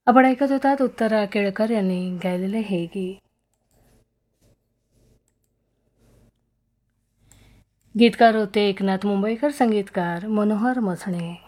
आपण ऐकत होतात उत्तरा केळकर यांनी गायलेले हे गीत. गीतकार होते एकनाथ मुंबईकर, संगीतकार मनोहर मसणे.